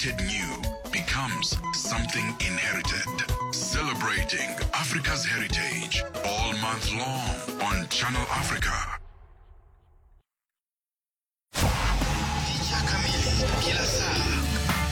created new becomes something inherited. Celebrating Africa's heritage all month long on Channel Africa. Picha kamili kila saa.